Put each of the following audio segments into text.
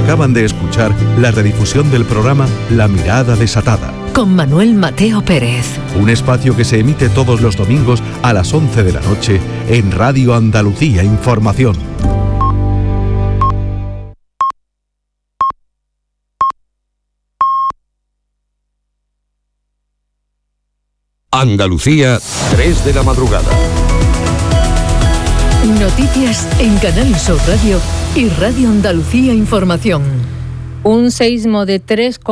Acaban de escuchar la redifusión del programa La Mirada Desatada, con Manuel Mateo Pérez. Un espacio que se emite todos los domingos a las 11 de la noche en Radio Andalucía Información. Andalucía, 3 de la madrugada. Noticias en Canal Sur Radio y Radio Andalucía Información. Un seísmo de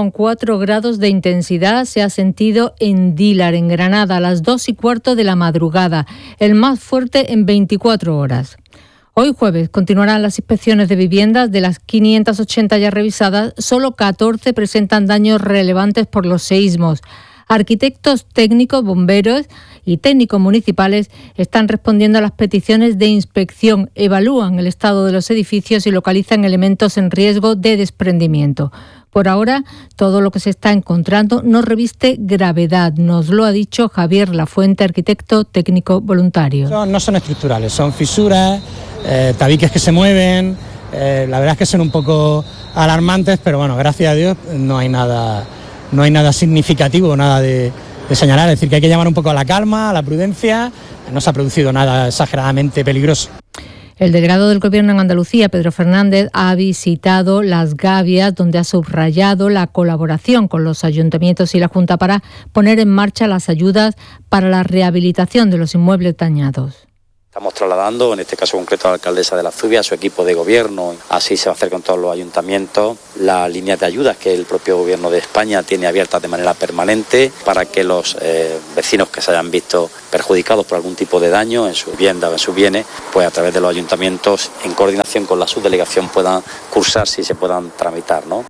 3,4 grados de intensidad se ha sentido en Dílar, en Granada, a las 2:15 de la madrugada, el más fuerte en 24 horas. Hoy jueves continuarán las inspecciones de viviendas. De las 580 ya revisadas, solo 14 presentan daños relevantes por los seísmos. Arquitectos, técnicos, bomberos y técnicos municipales están respondiendo a las peticiones de inspección, evalúan el estado de los edificios y localizan elementos en riesgo de desprendimiento. Por ahora, todo lo que se está encontrando no reviste gravedad, nos lo ha dicho Javier Lafuente, arquitecto técnico voluntario. No son estructurales, son fisuras, tabiques que se mueven, la verdad es que son un poco alarmantes, pero bueno, gracias a Dios no hay nada significativo, nada de señalar. Es decir, que hay que llamar un poco a la calma, a la prudencia. No se ha producido nada exageradamente peligroso. El delegado del Gobierno en Andalucía, Pedro Fernández, ha visitado Las Gavias, donde ha subrayado la colaboración con los ayuntamientos y la Junta para poner en marcha las ayudas para la rehabilitación de los inmuebles dañados. Estamos trasladando, en este caso concreto, a la alcaldesa de La Zubia, a su equipo de gobierno. Así se va a hacer con todos los ayuntamientos. Las líneas de ayudas que el propio gobierno de España tiene abiertas de manera permanente para que los vecinos que se hayan visto perjudicados por algún tipo de daño en su vivienda o en sus bienes, pues a través de los ayuntamientos, en coordinación con la subdelegación, puedan cursarse y se puedan tramitar, ¿no?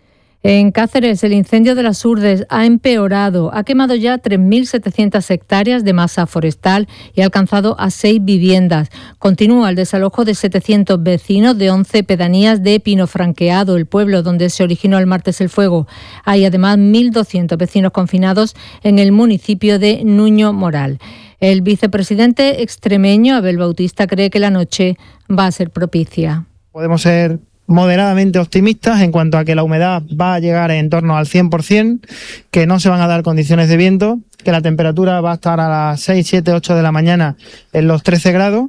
En Cáceres, el incendio de las Urdes ha empeorado. Ha quemado ya 3.700 hectáreas de masa forestal y ha alcanzado a 6 viviendas. Continúa el desalojo de 700 vecinos de 11 pedanías de Pinofranqueado, el pueblo donde se originó el martes el fuego. Hay además 1.200 vecinos confinados en el municipio de Nuño Moral. El vicepresidente extremeño, Abel Bautista, cree que la noche va a ser propicia. Podemos ser moderadamente optimistas en cuanto a que la humedad va a llegar en torno al 100%, que no se van a dar condiciones de viento, que la temperatura va a estar a las 6, 7, 8 de la mañana en los 13 grados,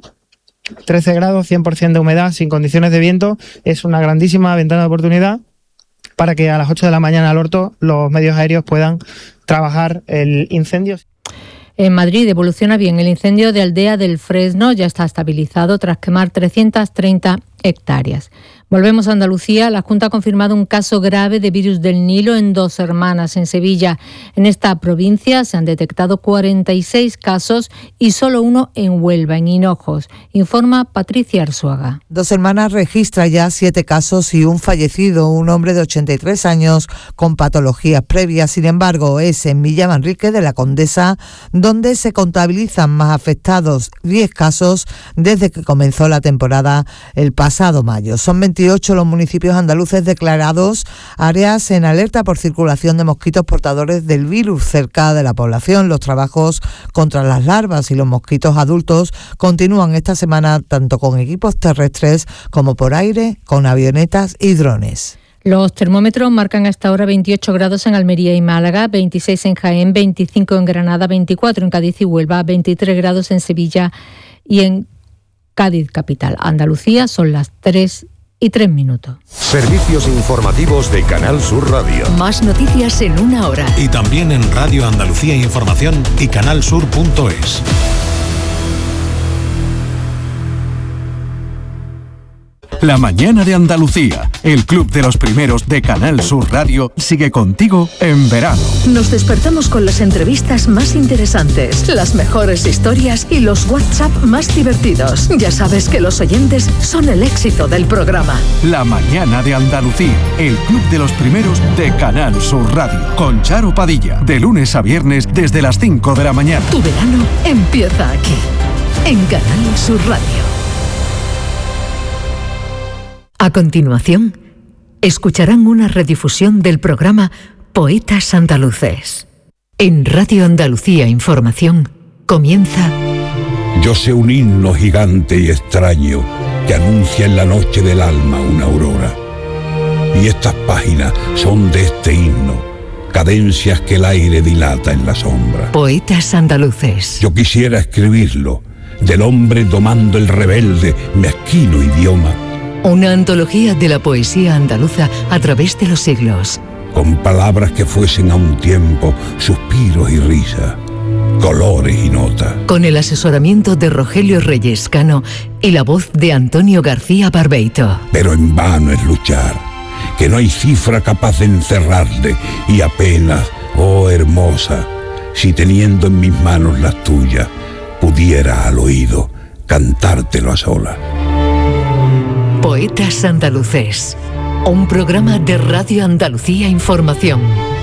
100% de humedad sin condiciones de viento. Es una grandísima ventana de oportunidad para que a las 8 de la mañana al orto los medios aéreos puedan trabajar el incendio. En Madrid evoluciona bien el incendio de Aldea del Fresno, ya está estabilizado tras quemar 330 hectáreas. Volvemos a Andalucía. La Junta ha confirmado un caso grave de virus del Nilo en Dos Hermanas, en Sevilla. En esta provincia se han detectado 46 casos y solo uno en Huelva, en Hinojos. Informa Patricia Arzuaga. Dos Hermanas registra ya 7 casos y un fallecido, un hombre de 83 años con patologías previas. Sin embargo, es en Villa Manrique de la Condesa donde se contabilizan más afectados, 10 casos desde que comenzó la temporada el pasado mayo. Son 28 los municipios andaluces declarados áreas en alerta por circulación de mosquitos portadores del virus cerca de la población. Los trabajos contra las larvas y los mosquitos adultos continúan esta semana tanto con equipos terrestres como por aire, con avionetas y drones. Los termómetros marcan hasta ahora 28 grados en Almería y Málaga, 26 en Jaén, 25 en Granada, 24 en Cádiz y Huelva, 23 grados en Sevilla y en Cádiz capital. Andalucía son las 3:03. Servicios informativos de Canal Sur Radio. Más noticias en una hora. Y también en Radio Andalucía Información y canalsur.es. La mañana de Andalucía, el club de los primeros de Canal Sur Radio, sigue contigo en verano. Nos despertamos con las entrevistas más interesantes, las mejores historias y los WhatsApp más divertidos. Ya sabes que los oyentes son el éxito del programa. La mañana de Andalucía, el club de los primeros de Canal Sur Radio, con Charo Padilla, de lunes a viernes desde las 5 de la mañana. Tu verano empieza aquí, en Canal Sur Radio. A continuación, escucharán una redifusión del programa Poetas Andaluces. En Radio Andalucía Información comienza... Yo sé un himno gigante y extraño que anuncia en la noche del alma una aurora. Y estas páginas son de este himno, cadencias que el aire dilata en la sombra. Poetas andaluces. Yo quisiera escribirlo, del hombre domando el rebelde, mezquino idioma. Una antología de la poesía andaluza a través de los siglos. Con palabras que fuesen a un tiempo suspiros y risa, colores y notas. Con el asesoramiento de Rogelio Reyes Cano y la voz de Antonio García Barbeito. Pero en vano es luchar, que no hay cifra capaz de encerrarte, y apenas, oh hermosa, si teniendo en mis manos las tuyas, pudiera al oído cantártelo a solas. Poetas andaluces, un programa de Radio Andalucía Información.